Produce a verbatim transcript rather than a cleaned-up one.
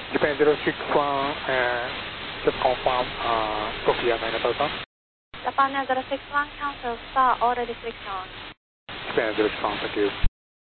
Japan zero six one, uh, just confirm uh, Tokyo nine thousand. Japan zero six one, cancel star, already switched on. Japan zero six one, thank you.